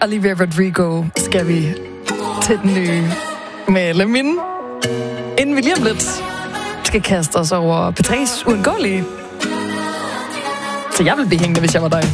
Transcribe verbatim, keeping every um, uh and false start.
Olivia Rodrigo skal vi til den nye med Lamin. Inden vi lige om lidt skal kaste os over P tre's Uundgåelige. Så jeg vil blive hængende, hvis jeg var dig.